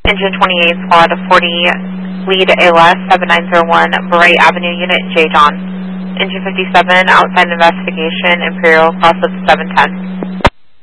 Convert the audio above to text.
Engine 28, squad 40, lead ALS 7901, Bright Avenue Unit, J. John. Engine 57, outside investigation, Imperial, cross with 710.